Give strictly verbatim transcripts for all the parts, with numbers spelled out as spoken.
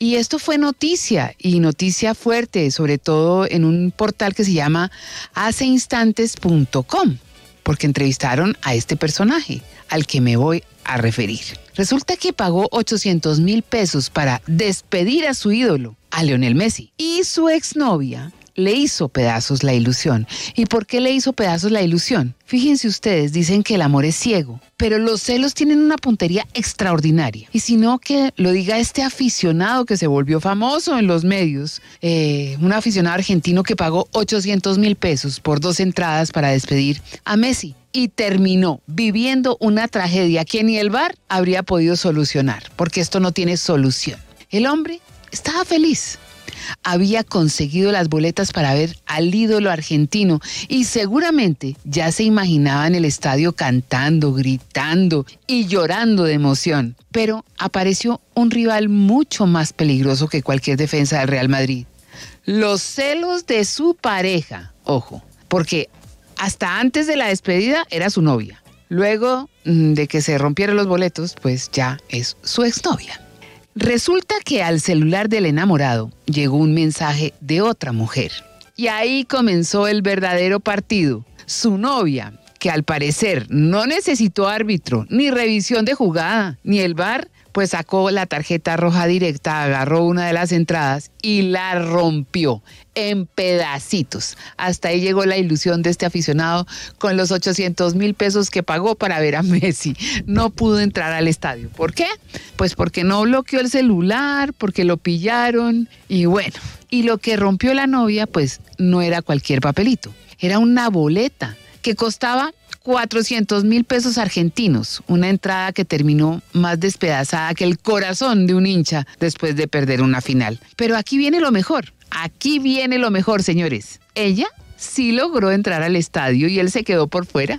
Y esto fue noticia, y noticia fuerte, sobre todo en un portal que se llama hace instantes punto com, porque entrevistaron a este personaje, al que me voy a referir. Resulta que pagó ochocientos mil pesos para despedir a su ídolo, a Lionel Messi, y su exnovia le hizo pedazos la ilusión. ¿Y por qué le hizo pedazos la ilusión? Fíjense ustedes, dicen que el amor es ciego, pero los celos tienen una puntería extraordinaria. Y si no, que lo diga este aficionado que se volvió famoso en los medios, eh, un aficionado argentino que pagó ochocientos mil pesos por dos entradas para despedir a Messi. Y terminó viviendo una tragedia que ni el V A R habría podido solucionar, porque esto no tiene solución. El hombre estaba feliz. Había conseguido las boletas para ver al ídolo argentino y seguramente ya se imaginaba en el estadio cantando, gritando y llorando de emoción. Pero apareció un rival mucho más peligroso que cualquier defensa del Real Madrid. Los celos de su pareja, ojo, porque hasta antes de la despedida era su novia. Luego de que se rompieron los boletos, pues ya es su exnovia. Resulta que al celular del enamorado llegó un mensaje de otra mujer. Y ahí comenzó el verdadero partido. Su novia, que al parecer no necesitó árbitro, ni revisión de jugada, ni el V A R, pues sacó la tarjeta roja directa, agarró una de las entradas y la rompió en pedacitos. Hasta ahí llegó la ilusión de este aficionado con los ochocientos mil pesos que pagó para ver a Messi. No pudo entrar al estadio. ¿Por qué? Pues porque no bloqueó el celular, porque lo pillaron y bueno. Y lo que rompió la novia, pues no era cualquier papelito. Era una boleta que costaba cuatrocientos mil pesos argentinos, una entrada que terminó más despedazada que el corazón de un hincha después de perder una final. Pero aquí viene lo mejor, aquí viene lo mejor, señores. Ella sí logró entrar al estadio y él se quedó por fuera,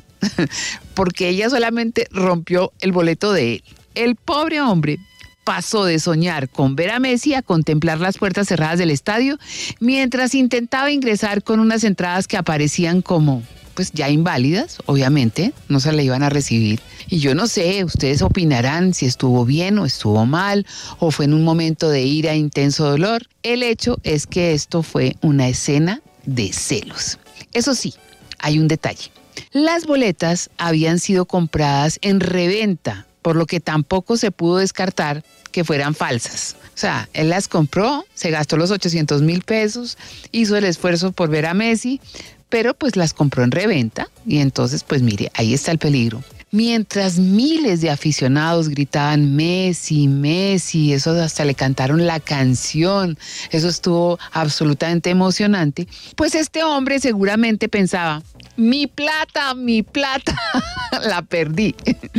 porque ella solamente rompió el boleto de él. El pobre hombre pasó de soñar con ver a Messi a contemplar las puertas cerradas del estadio mientras intentaba ingresar con unas entradas que aparecían como pues ya inválidas, obviamente, no se le iban a recibir. Y yo no sé, ustedes opinarán si estuvo bien o estuvo mal, o fue en un momento de ira e intenso dolor. El hecho es que esto fue una escena de celos. Eso sí, hay un detalle. Las boletas habían sido compradas en reventa, por lo que tampoco se pudo descartar que fueran falsas. O sea, él las compró, se gastó los ochocientos mil pesos, hizo el esfuerzo por ver a Messi, pero pues las compró en reventa y entonces pues mire, ahí está el peligro. Mientras miles de aficionados gritaban Messi, Messi, eso hasta le cantaron la canción, eso estuvo absolutamente emocionante, pues este hombre seguramente pensaba, mi plata, mi plata, la perdí.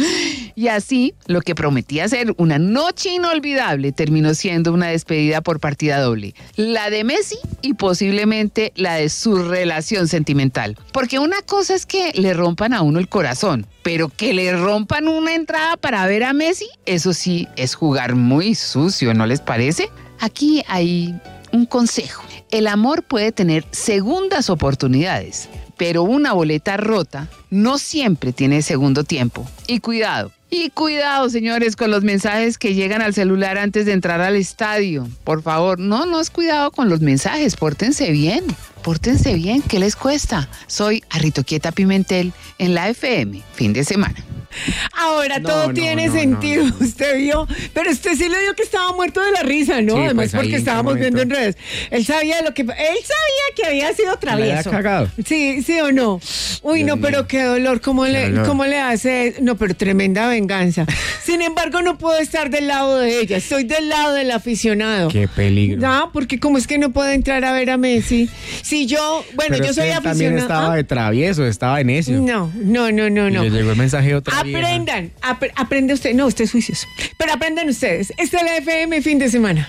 Y así, lo que prometía ser una noche inolvidable terminó siendo una despedida por partida doble. La de Messi y posiblemente la de su relación sentimental. Porque una cosa es que le rompan a uno el corazón, pero que le rompan una entrada para ver a Messi, eso sí es jugar muy sucio, ¿no les parece? Aquí hay un consejo. El amor puede tener segundas oportunidades, pero una boleta rota no siempre tiene segundo tiempo. Y cuidado, y cuidado, señores, con los mensajes que llegan al celular antes de entrar al estadio. Por favor, no, no es cuidado con los mensajes, pórtense bien, pórtense bien, ¿qué les cuesta? Soy Arritoquieta Pimentel en la F M, fin de semana. Ahora No, todo no, tiene no, sentido, no, no. usted vio, pero usted sí lo vio que estaba muerto de la risa, ¿no? Sí, Además pues, ahí, porque ¿en qué estábamos viendo en momento? redes. Él sabía lo que, él sabía que había sido ¿La travieso. había cagado? Sí, sí o no. Uy, Dios no, pero mío. qué dolor, cómo Qué le, dolor. cómo le hace, no, pero tremenda venganza. Sin embargo, no puedo estar del lado de ella, estoy del lado del aficionado. Qué peligro. No, porque cómo es que no puedo entrar a ver a Messi. Si yo, bueno, Pero yo es soy que él aficionado. también estaba ¿Ah? de travieso, estaba de necio. No, no, no, no, Y no. le llegó el mensaje de otra vieja. Aprendan, ap- aprende usted, no, usted es juicioso, pero aprendan ustedes. Esta es la F M fin de semana.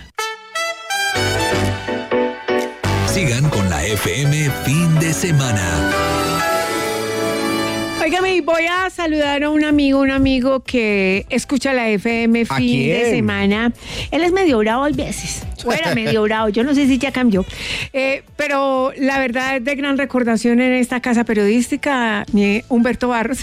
Sigan con la F M fin de semana. Óigame, voy a saludar a un amigo, un amigo que escucha la F M ¿A fin de quién? semana. Él es medio bravo a veces. o era medio bravo, yo no sé si ya cambió. Eh, pero la verdad es de gran recordación en esta casa periodística, mi Humberto Barros.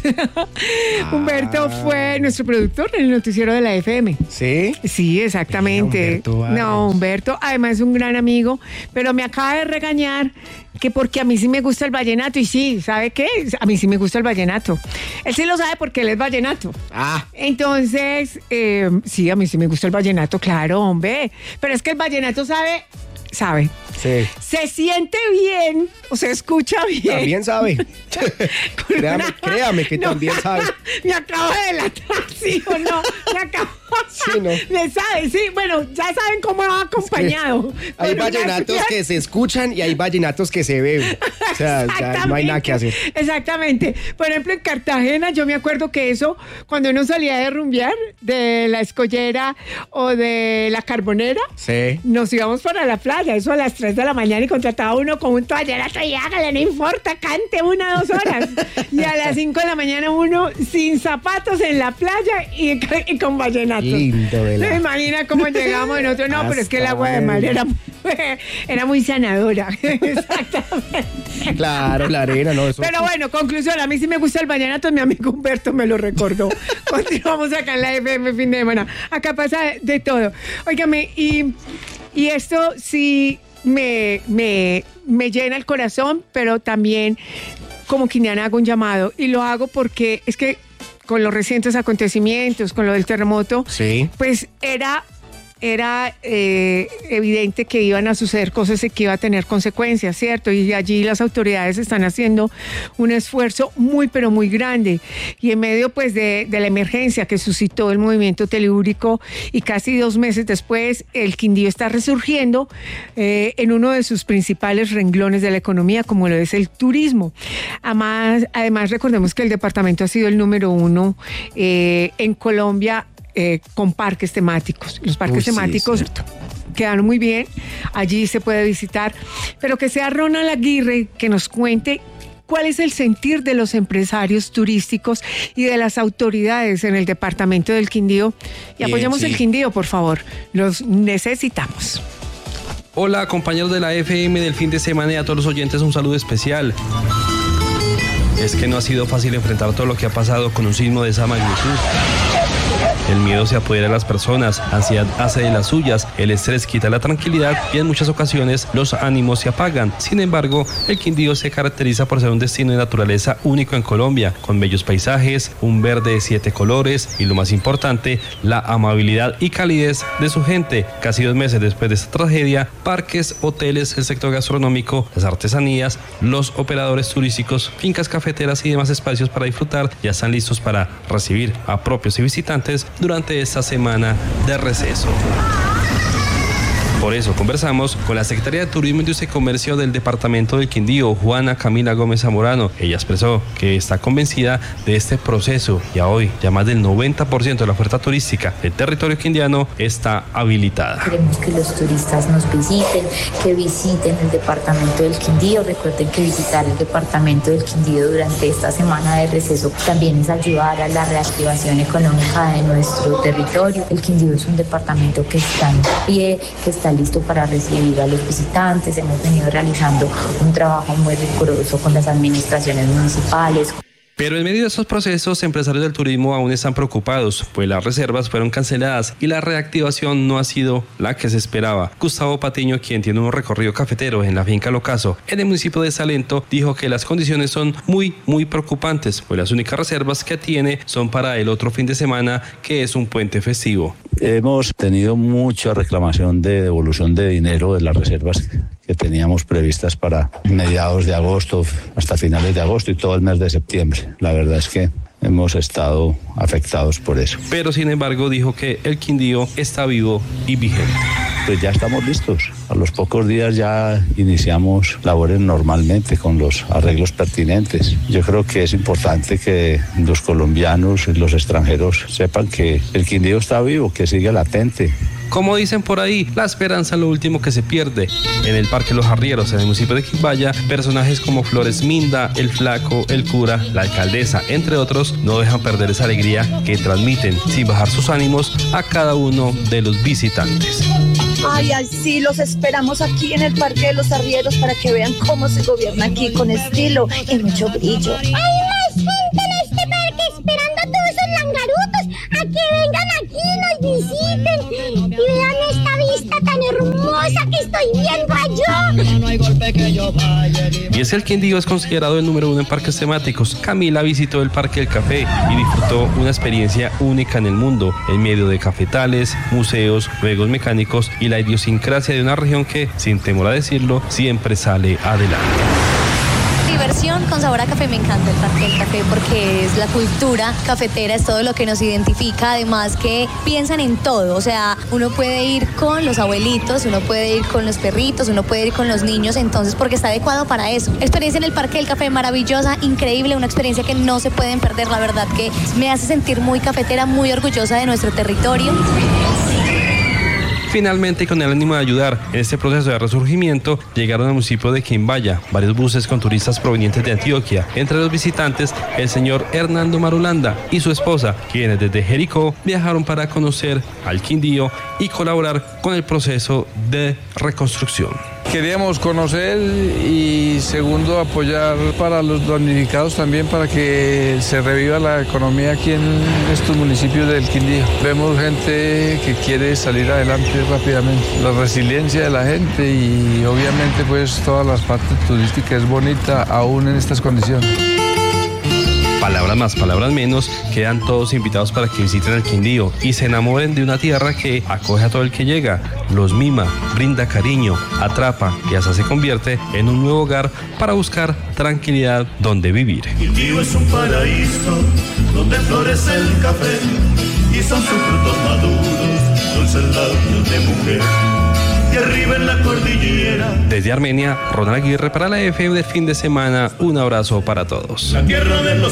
ah. Humberto fue nuestro productor en el noticiero de la F M. ¿Sí? Sí, exactamente. Humberto no, Humberto, además es un gran amigo, pero me acaba de regañar que porque a mí sí me gusta el vallenato, y sí, ¿sabe qué? A mí sí me gusta el vallenato. Él sí lo sabe porque él es vallenato. Ah. Entonces, eh, sí, a mí sí me gusta el vallenato, claro, hombre. Pero es que el vallenato sabe, sabe. Sí. Se siente bien, o se escucha bien. También sabe. créame, una... créame que no, también sabe. Me acabo de delatar, ¿sí o no? Me acabo... Sí, ¿no? Le sabe, sí, bueno, ya saben cómo va acompañado. Es que hay vallenatos una... que se escuchan y hay vallenatos que se ven. O sea, ya no hay nada que hacer. Exactamente. Por ejemplo, en Cartagena, yo me acuerdo que eso, cuando uno salía de rumbear, de la Escollera o de la Carbonera, sí, nos íbamos para la playa, eso a las tres de la mañana, y contrataba uno con un toallerazo y hágale, no importa, cante una o dos horas. Y a las cinco de la mañana uno sin zapatos en la playa y, y con vallenato. Lindo de la... ¿Se imagina cómo llegamos en otro? No, hasta pero es que el agua de mar era, era muy sanadora. Exactamente. Claro, la arena, ¿no? Eso... Pero bueno, conclusión, a mí sí me gusta el vallenato, mi amigo Humberto me lo recordó. Continuamos acá en la F M fin de semana. Acá pasa de todo. Óigame, y, y esto sí me, me, me llena el corazón, pero también como quiniana hago un llamado. Y lo hago porque es que con los recientes acontecimientos, con lo del terremoto, sí, pues era, era eh, evidente que iban a suceder cosas y que iba a tener consecuencias, ¿cierto? Y allí las autoridades están haciendo un esfuerzo muy, pero muy grande. Y en medio, pues, de, de la emergencia que suscitó el movimiento telúrico, y casi dos meses después, el Quindío está resurgiendo eh, en uno de sus principales renglones de la economía, como lo es el turismo. Además, además recordemos que el departamento ha sido el número uno eh, en Colombia Eh, con parques temáticos. Los parques Uy, temáticos sí, quedaron muy bien, allí se puede visitar, pero que sea Ronald Aguirre que nos cuente cuál es el sentir de los empresarios turísticos y de las autoridades en el departamento del Quindío. Y apoyemos sí. el Quindío, por favor, los necesitamos. Hola, compañeros de la F M del fin de semana, y a todos los oyentes un saludo especial. Es que no ha sido fácil enfrentar todo lo que ha pasado con un sismo de esa magnitud. El miedo se apodera de las personas, ansiedad hace de las suyas, el estrés quita la tranquilidad y en muchas ocasiones los ánimos se apagan. Sin embargo, el Quindío se caracteriza por ser un destino de naturaleza único en Colombia, con bellos paisajes, un verde de siete colores y, lo más importante, la amabilidad y calidez de su gente. Casi dos meses después de esta tragedia, parques, hoteles, el sector gastronómico, las artesanías, los operadores turísticos, fincas cafeteras y demás espacios para disfrutar ya están listos para recibir a propios y visitantes durante esta semana de receso. Por eso conversamos con la Secretaria de Turismo, Industria y Comercio del Departamento del Quindío, Juana Camila Gómez Zamorano. Ella expresó que está convencida de este proceso y a hoy ya más del noventa por ciento de la oferta turística del territorio quindiano está habilitada. Queremos que los turistas nos visiten, que visiten el Departamento del Quindío. Recuerden que visitar el Departamento del Quindío durante esta semana de receso también es ayudar a la reactivación económica de nuestro territorio. El Quindío es un departamento que está en pie, que está listo para recibir a los visitantes. Hemos venido realizando un trabajo muy riguroso con las administraciones municipales. Pero en medio de estos procesos, empresarios del turismo aún están preocupados, pues las reservas fueron canceladas y la reactivación no ha sido la que se esperaba. Gustavo Patiño, quien tiene un recorrido cafetero en la finca Locaso, en el municipio de Salento, dijo que las condiciones son muy, muy preocupantes, pues las únicas reservas que tiene son para el otro fin de semana, que es un puente festivo. Hemos tenido mucha reclamación de devolución de dinero de las reservas que teníamos previstas para mediados de agosto hasta finales de agosto y todo el mes de septiembre. La verdad es que hemos estado afectados por eso. Pero sin embargo dijo que el Quindío está vivo y vigente. Pues ya estamos listos. A los pocos días ya iniciamos labores normalmente con los arreglos pertinentes. Yo creo que es importante que los colombianos y los extranjeros sepan que el Quindío está vivo, que sigue latente. Como dicen por ahí, la esperanza es lo último que se pierde. En el Parque Los Arrieros, en el municipio de Quimbaya, personajes como Flores Minda, El Flaco, El Cura, la alcaldesa, entre otros, no dejan perder esa alegría que transmiten sin bajar sus ánimos a cada uno de los visitantes. Ay, ay, sí, los esperamos aquí en el Parque de los Arrieros para que vean cómo se gobierna aquí con estilo y mucho brillo. Hay más gente en este parque esperando a todos esos langarutos a que vengan aquí, nos visiten y vean esta vista tan hermosa que estoy viendo allá. Y es que el Quindío es considerado el número uno en parques temáticos. Camila visitó el Parque del Café y disfrutó una experiencia única en el mundo, en medio de cafetales, museos, juegos mecánicos y la idiosincrasia de una región que, sin temor a decirlo, siempre sale adelante. Diversión con sabor a café, me encanta el Parque del Café porque es la cultura cafetera, es todo lo que nos identifica, además que piensan en todo, o sea, uno puede ir con los abuelitos, uno puede ir con los perritos, uno puede ir con los niños, entonces porque está adecuado para eso. Experiencia en el Parque del Café maravillosa, increíble, una experiencia que no se pueden perder, la verdad que me hace sentir muy cafetera, muy orgullosa de nuestro territorio. Finalmente, con el ánimo de ayudar en este proceso de resurgimiento, llegaron al municipio de Quimbaya varios buses con turistas provenientes de Antioquia. Entre los visitantes, el señor Hernando Marulanda y su esposa, quienes desde Jericó viajaron para conocer al Quindío y colaborar con el proceso de reconstrucción. Queríamos conocer y segundo apoyar para los damnificados también para que se reviva la economía aquí en estos municipios del Quindío. Vemos gente que quiere salir adelante rápidamente, la resiliencia de la gente y obviamente pues todas las partes turísticas es bonita aún en estas condiciones. Palabras más, palabras menos, quedan todos invitados para que visiten el Quindío y se enamoren de una tierra que acoge a todo el que llega, los mima, brinda cariño, atrapa y hasta se convierte en un nuevo hogar para buscar tranquilidad donde vivir. Quindío es un paraíso donde florece el café y son sus frutos maduros, dulces labios de mujer. Y arriba en la cordillera. Desde Armenia, Ronald Aguirre para la F M del fin de semana. Un abrazo para todos. La tierra de los